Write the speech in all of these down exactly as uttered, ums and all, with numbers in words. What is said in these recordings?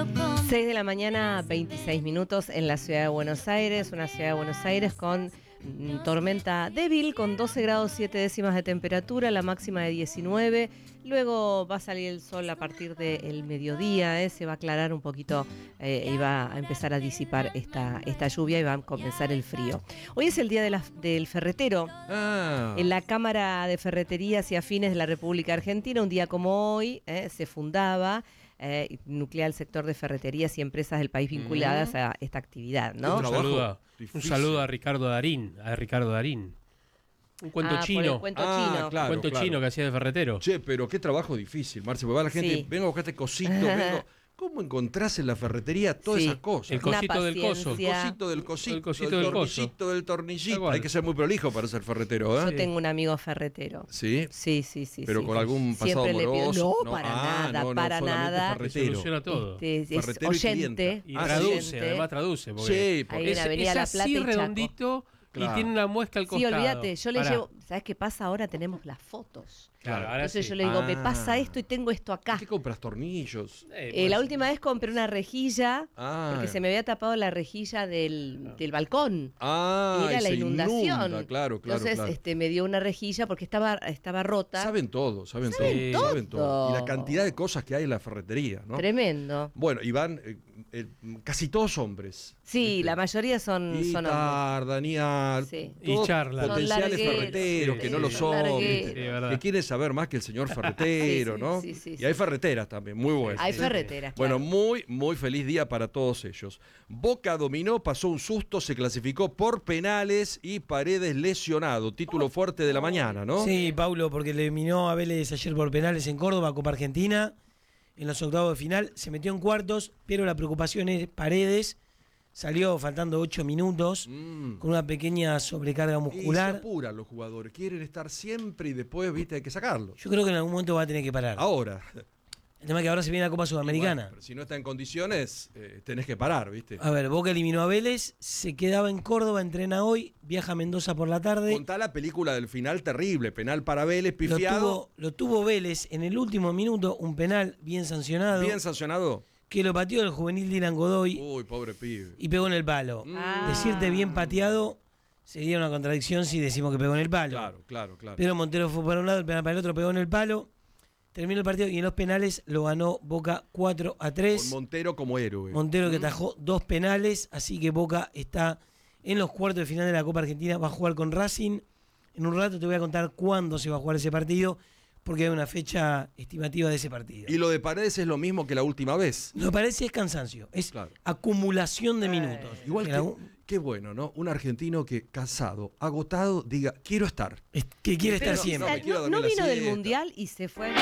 seis de la mañana, veintiséis minutos en la ciudad de Buenos Aires, una ciudad de Buenos Aires con mm, tormenta débil, con doce grados siete décimas de temperatura, la máxima de diecinueve. Luego va a salir el sol a partir del mediodía, ¿eh? Se va a aclarar un poquito eh, y va a empezar a disipar esta, esta lluvia y va a comenzar el frío. Hoy es el día de la, del ferretero. Ah. En la Cámara de Ferreterías y Afines de la República Argentina, un día como hoy, eh, se fundaba eh, nuclea el sector de ferreterías y empresas del país vinculadas mm. a esta actividad, ¿no? Un saludo, un saludo a Ricardo Darín, a Ricardo Darín. Un cuento ah, chino. Un cuento ah, chino. Claro, un cuento claro. chino que hacía de ferretero. Che, pero qué trabajo difícil, Marce, porque va la gente, Sí. vengo a buscar este cosito, vengo. ¿Cómo encontrás en la ferretería todas Sí. esas cosas? El cosito del coso. El cosito del cosito, El cosito el del tornillito coso. del tornillito. Igual. Hay que ser muy prolijo para ser ferretero, ¿eh? Yo tengo un amigo ferretero. ¿Sí? Sí, sí, sí. Pero sí. con algún pasado Siempre le pido- amoroso. No, para ah, nada, no, no, para solamente nada. ferretero. Soluciona todo. Este, es Ferretero y oyente. clienta. Y Ah, traduce, oyente. además traduce. Porque Sí, porque Ahí en es, Avenida es La así Plata y Chaco. redondito Claro. y tiene una muesca al Sí, costado. olvídate, yo le Pará. llevo, ¿sabes qué pasa? Ahora tenemos las fotos. Claro, ahora Entonces sí. yo le digo, me Ah. pasa esto y tengo esto acá. ¿Qué compras? ¿Tornillos? Eh, Eh, pues, la última vez compré una rejilla Ah. porque se me había tapado la rejilla del, del balcón. Ah, Y era y la se inundación. inunda, claro, claro, Entonces claro. este, me dio una rejilla porque estaba, estaba rota. Saben todo, saben, Saben todo, todo. saben todo. Y la cantidad de cosas que hay en la ferretería, ¿no? Tremendo. Bueno, y van eh, eh, casi todos hombres. Sí, ¿viste? la mayoría son, son hombres. Itar, Daniel, Sí. Y todos charla. Son potenciales largueros, ferreteros sí, que no sí, lo son son, largueros. ¿viste? Sí, verdad. que quieren saber más que el señor ferretero, Sí, sí, ¿no? sí, sí, y sí. hay ferreteras también, muy buenas. Hay Sí. ferreteras. Bueno, claro. muy, muy feliz día para todos ellos. Boca dominó, pasó un susto, se clasificó por penales y Paredes lesionado. Título fuerte de la mañana, ¿no? Sí, Paulo, porque le eliminó a Vélez ayer por penales en Córdoba, Copa Argentina, en los octavos de final. Se metió en cuartos, pero la preocupación es Paredes. Salió faltando ocho minutos, Mm. con una pequeña sobrecarga Y se muscular. apuran los jugadores, quieren estar siempre y después, viste, hay que sacarlos. Yo creo que en algún momento va a tener que parar. Ahora, El tema es que ahora se viene la Copa Sudamericana. bueno, pero si no está en condiciones, eh, tenés que parar, viste. A ver, Boca eliminó a Vélez, se quedaba en Córdoba, entrena hoy, viaja a Mendoza por la tarde. Contá la película del final terrible, penal para Vélez, Lo pifiado, tuvo, lo tuvo Vélez en el último minuto, un penal bien sancionado, bien sancionado. que lo pateó el juvenil Dylan Godoy Uy, pobre pibe. y pegó en el palo. Ah. Decirte bien pateado sería una contradicción si decimos que pegó en el palo. Claro, claro, claro. Pero Montero fue para un lado, el penal para el otro, pegó en el palo. Terminó el partido y en los penales lo ganó Boca cuatro a Con tres. Montero como héroe. Montero que atajó dos penales, así que Boca está en los cuartos de final de la Copa Argentina, va a jugar con Racing. En un rato te voy a contar cuándo se va a jugar ese partido, porque hay una fecha estimativa de ese partido. Y lo de Paredes es lo mismo que la última vez. Lo que parece es cansancio, es Claro. acumulación de minutos. Igual En que, algún- qué bueno, ¿no? Un argentino que cansado, agotado, diga, quiero estar. es que quiere Pero, estar siempre. o sea, me quiero no, dormir no la vino del siesta. Mundial y se fue.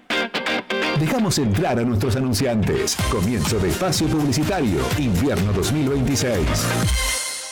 Dejamos entrar a nuestros anunciantes. Comienzo de espacio publicitario. Invierno dos mil veintiséis.